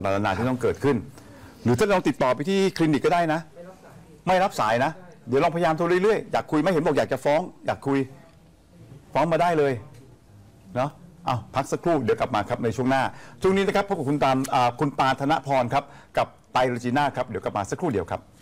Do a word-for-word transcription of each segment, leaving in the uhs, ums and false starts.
นานาที่ต้องเกิดขึ้นหรือถ้าเราติดต่อไปที่คลินิกก็ได้นะไม่รับสายนะเดี๋ยวลองพยายามโทรเรื่อยๆอยากคุยไม่เห็นบอกอยากจะฟ้องอยากคุยฟ้องมาได้เลยเนาะเอาพักสักครู่เดี๋ยวกลับมาครับในช่วงหน้าช่วงนี้นะครับพบกับคุณตามคุณปานธนพรครับกับไตรโรจีน่าครับเดี๋ยวกลับมาสักครู่เดียวครับ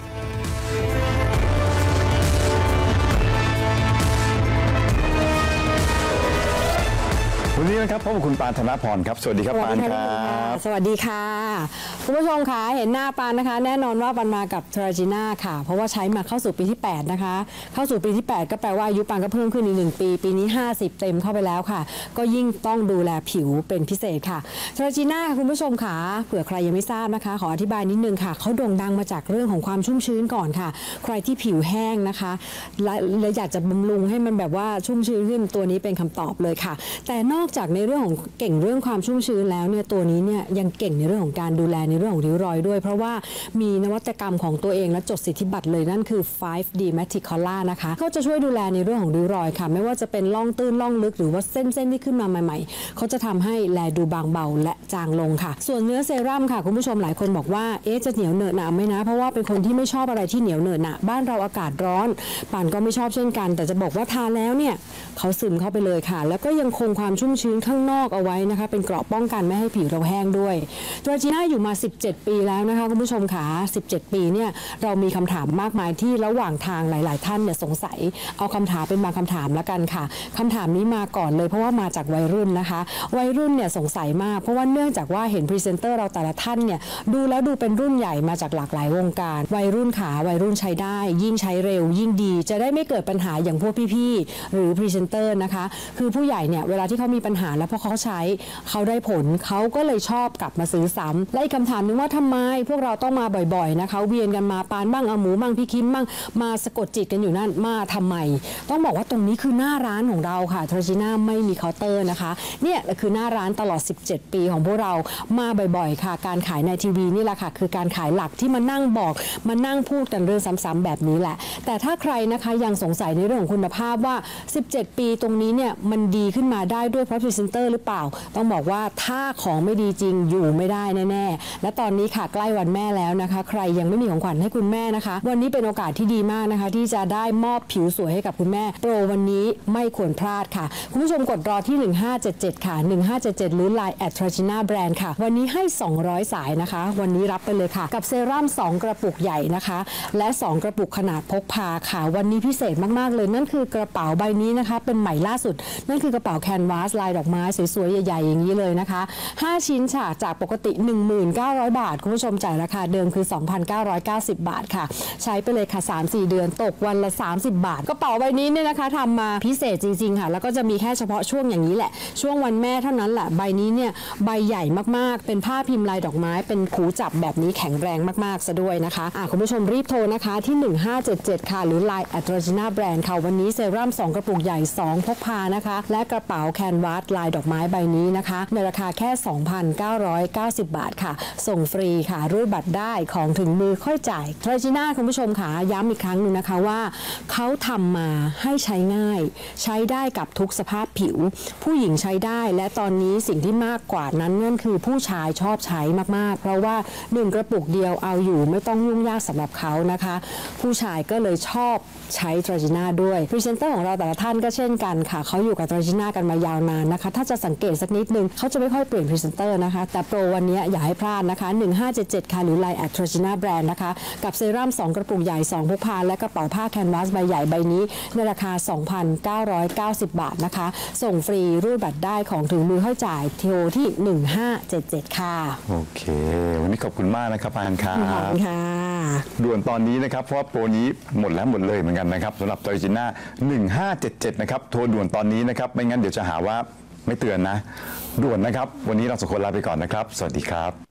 วันนี้นะครับพบกับคุณปานธนพรครับสวัสดีครับปานครับสวัสดีค่ะคุณผู้ชมคะเห็นหน้าปานนะคะแน่นอนว่าปานมากับเทราจีน่าค่ะเพราะว่าใช้มาเข้าสู่ปีที่แปดนะคะเข้าสู่ปีที่แปดก็แปลว่าอายุปานก็เพิ่มขึ้นอีกหนึ่งปีปีนี้ห้าสิบเต็มเข้าไปแล้วค่ะก็ยิ่งต้องดูแลผิวเป็นพิเศษค่ะเทราจีน่าคุณผู้ชมค่ะเผื่อใครยังไม่ทราบนะคะขออธิบายนิดนึงค่ะเขาโด่งดังมาจากเรื่องของความชุ่มชื้นก่อนค่ะใครที่ผิวแห้งนะคะและอยากจะบำรุงให้มันแบบว่าชุ่มชื้นขึ้นตัวนี้เป็นคำตอบเลยค่ะแต่นอกจากในเรื่องของเก่งเรื่องความชุ่มชื้นแล้วเนี่ยตัวนี้เนี่ยยังเก่งในเรื่องของการดูแลในเรื่องของริ้วรอยด้วยเพราะว่ามีนวัตกรรมของตัวเองและจดสิทธิบัตรเลยนั่นคือ ไฟว์ ดี Matic Color นะคะเขาจะช่วยดูแลในเรื่องของริ้วรอยค่ะไม่ว่าจะเป็นร่องตื้นร่องลึกหรือว่าเส้นเส้นที่ขึ้นมาใหม่ๆเขาจะทำให้แลดูบางเบาและจางลงค่ะส่วนเนื้อเซรั่มค่ะคุณผู้ชมหลายคนบอกว่าเอ๊ะจะเหนียวเหนอะหนะไหมนะเพราะว่าเป็นคนที่ไม่ชอบอะไรที่เหนียวเหนอะหนะบ้านเราอากาศร้อนป่านก็ไม่ชอบเช่นกันแต่จะบอกว่าทาแล้วเนี่ยเขาซึมเข้าไปเลยค่ะแล้วก็ยังคงความชุ่มชื้นข้างนอกเอาไว้นะคะเป็นเกราะป้องกันไม่ให้ผิวเราแห้งด้วยตัวจีน่าอยู่มาสิบเจ็ดปีแล้วนะคะคุณผู้ชมค่ะสิบเจ็ดปีเนี่ยเรามีคำถามมากมายที่ระหว่างทางหลายๆท่านเนี่ยสงสัยเอาคำถามเป็นบางคำถามแล้วกันค่ะคำถามนี้มาก่อนเลยเพราะว่ามาจากวัยรุ่นนะคะวัยรุ่นเนี่ยสงสัยมากเพราะว่าเนื่องจากว่าเห็นพรีเซนเตอร์เราแต่ละท่านเนี่ยดูแล้วดูเป็นรุ่นใหญ่มาจากหลากหลายวงการวัยรุ่นขาวัยรุ่นใช้ได้ยิ่งใช้เร็วยิ่งดีจะได้ไม่เกิดปัญหาอย่างพวกพี่ๆหรือพรีเซนเตอร์นะคะคือผู้ใหญ่เนี่ยเวลาที่เขามีปัญหาแล้วพอเขาใช้เขาได้ผลเขาก็เลยชอบกลับมาซื้อซ้ำและอีกคำถามนึงว่าทำไมพวกเราต้องมาบ่อยๆนะคะเวียนกันมาปานบ้างเอาหมูบ้างพี่คิมบ้างมาสะกดจิตกันอยู่นั่นมาทำไมต้องบอกว่าตรงนี้คือหน้าร้านของเราค่ะเทราจีน่าไม่มีเคาน์เตอร์นะคะเนี่ยคือหน้าร้านตลอดสิบเจ็ดปีของพวกเรามาบ่อยๆค่ะการขายในทีวีนี่แหละค่ะคือการขายหลักที่มานั่งบอกมานั่งพูดกันเรื่องซ้ำๆแบบนี้แหละแต่ถ้าใครนะคะยังสงสัยในเรื่องของคุณภาพว่าสิบเจ็ดปีตรงนี้เนี่ยมันดีขึ้นมาได้ด้วยเพราะพรีเซนเตอร์หรือเปล่าต้องบอกว่าถ้าของไม่ดีจริงอยู่ไม่ได้แน่ๆและตอนนี้ค่ะใกล้วันแม่แล้วนะคะใครยังไม่มีของขวัญให้คุณแม่นะคะวันนี้เป็นโอกาสที่ดีมากนะคะที่จะได้มอบผิวสวยให้กับคุณแม่โปรวันนี้ไม่ควรพลาดค่ะคุณผู้ชมกดรอที่หนึ่งห้าเจ็ดเจ็ดค่ะหนึ่งห้าเจ็ดเจ็ดหรือ ไลน์ แอท เทราจีน่า แบรนด์ ค่ะวันนี้ให้สองร้อยสายนะคะวันนี้รับไปเลยค่ะกับเซรั่มสองกระปุกใหญ่นะคะและสองกระปุกขนาดพกพาค่ะวันนี้พิเศษมากๆเลยนั่นคือกระเป๋าใบนี้นะคะเป็นใหม่ล่าสุดนั่นคือกระเป๋าแคนวาสลายดอกไม้สวยๆใหญ่ๆอย่างนี้เลยนะคะห้าชิ้นค่ะจากปกติ หนึ่งหมื่นเก้าร้อย บาทคุณผู้ชมจ่ายราคาเดิมคือ สองพันเก้าร้อยเก้าสิบ บาทค่ะใช้ไปเลยค่ะ สามสี่ เดือนตกวันละสามสิบบาทกระเป๋าใบนี้เนี่ยนะคะทำมาพิเศษจริงๆค่ะแล้วก็จะมีแค่เฉพาะช่วงอย่างนี้แหละช่วงวันแม่เท่านั้นแหละใบนี้เนี่ยใบใหญ่มากๆเป็นผ้าพิมพ์ลายดอกไม้เป็นขูจับแบบนี้แข็งแรงมากๆซะด้วยนะคะอ่ะคุณผู้ชมรีบโทรนะคะที่หนึ่งห้าเจ็ดเจ็ดค่ะหรือ ไลน์ แอท เทราจีน่า แบรนด์ ค่ะวันนี้เซรั่มสองกระปุกใหญ่สองพกพานะคะและกระเป๋าแคนวาสลายดอกไม้ใบนี้นะคะในราคาแค่ สองพันเก้าร้อยเก้าสิบ บาทค่ะส่งฟรีค่ะรูดบัตรได้ของถึงมือค่อยจ่ายเทราจีน่าคุณผู้ชมค่ะย้ำอีกครั้งหนึ่งนะคะว่าเขาทำมาให้ใช้ง่ายใช้ได้กับทุกสภาพผิวผู้หญิงใช้ได้และตอนนี้สิ่งที่มากกว่านั้นนั่นคือผู้ชายชอบใช้มากๆเพราะว่าหนึ่งกระปุกเดียวเอาอยู่ไม่ต้องยุ่งยากสำหรับเขานะคะผู้ชายก็เลยชอบใช้เทราจีน่าด้วยพรีเซนเตอร์ของเราแต่ละท่านก็เช่นกันค่ะเขาอยู่กับเทราจีน่ากันมายาวนานนะคะถ้าจะสังเกตสักนิดนึงเขาจะไม่ค่อยเปลี่ยนพรีเซนเตอร์นะคะแต่โปรวันนี้อย่าให้พลาดนะคะหนึ่งห้าเจ็ดเจ็ดค่ะหรือ ไลน์ แอท เทราจีน่า แบรนด์ นะคะกับเซรั่มสองกระปุกใหญ่สองพกพาและกระเป๋าผ้าแคนวาสใบใหญ่ใบนี้ในราคา สองพันเก้าร้อยเก้าสิบ บาทนะคะส่งฟรีรูดบัตรได้ของถึงมือค่อยจ่ายโทรที่หนึ่งห้าเจ็ดเจ็ดค่ะโอเควันนี้ขอบคุณมากนะครับปานครับขอบคุณค่ะด่วนตอนนี้นะครับเพราะว่าโปรนี้หมดแล้วหมดเลยเหมือนกันนะครับสำหรับเทราจีน่าหนึ่งห้าเจ็ดเจ็ดนะครับโทรด่วนตอนนี้นะครับไม่งั้นเดี๋ยวจะหาว่าไม่เตือนนะด่วนนะครับวันนี้เราสองคนลาไปก่อนนะครับสวัสดีครับ